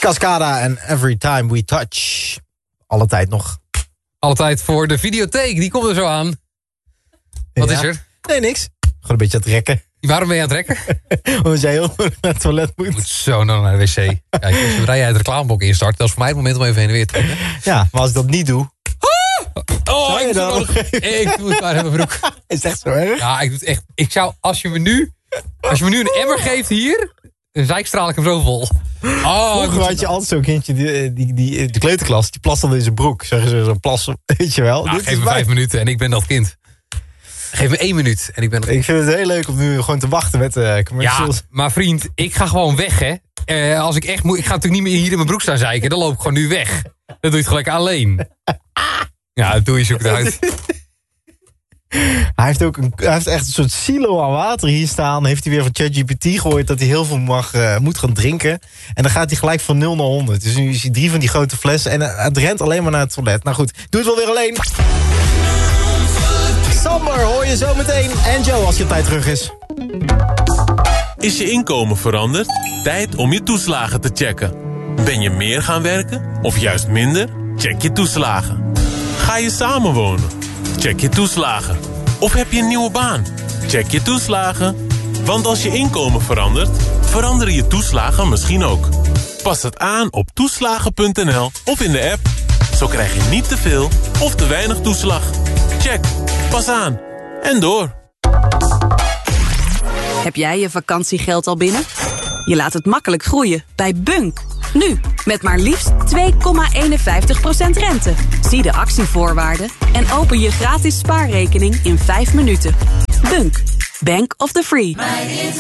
Cascada en Every Time We Touch. Alle tijd nog. Alle tijd voor de videotheek, die komt er zo aan. Wat is er? Nee, niks. Gewoon een beetje aan het rekken. Waarom ben je aan het rekken? Omdat jij heel naar het toilet moet. Je moet zo naar de wc. Kijk, zodra jij het reclameblok instart, dat is voor mij het moment om even heen en weer te trekken. Ja, maar als ik dat niet doe... Oh, ik doe het maar in mijn broek. Is het echt zo erg? Ja, ik doe het echt. Ik zou, als je me nu een emmer geeft hier, dan zijkstraal ik hem zo vol. Vroeger had je altijd zo'n kindje, de kleuterklas, die plast dan in zijn broek. Zeggen ze zo'n plas, weet je wel. Nou, geef me 5 minuten en ik ben dat kind. Geef me 1 minuut en ik ben dat kind. Ik vind het heel leuk om nu gewoon te wachten met commercials. Ja, maar vriend, ik ga gewoon weg, hè. Als ik echt moet, ik ga natuurlijk niet meer hier in mijn broek staan zeiken. Dan loop ik gewoon nu weg. Dan doe je het gelijk alleen. Ja, doe je, zoek het uit. Hij heeft echt een soort silo aan water hier staan. Heeft hij weer van ChatGPT gegooid dat hij heel veel moet gaan drinken. En dan gaat hij gelijk van 0 naar 100. Dus nu is hij 3 van die grote flessen. En het rent alleen maar naar het toilet. Nou goed, doe het wel weer alleen. Samber hoor je zo meteen. En Joe als je tijd terug is. Is je inkomen veranderd? Tijd om je toeslagen te checken. Ben je meer gaan werken of juist minder? Check je toeslagen. Ga je samenwonen? Check je toeslagen. Of heb je een nieuwe baan? Check je toeslagen. Want als je inkomen verandert, veranderen je toeslagen misschien ook. Pas het aan op toeslagen.nl of in de app. Zo krijg je niet te veel of te weinig toeslag. Check. Pas aan. En door. Heb jij je vakantiegeld al binnen? Je laat het makkelijk groeien bij Bunk. Nu, met maar liefst 2,51% rente. Zie de actievoorwaarden en open je gratis spaarrekening in 5 minuten. Bunk. Bank of the Free.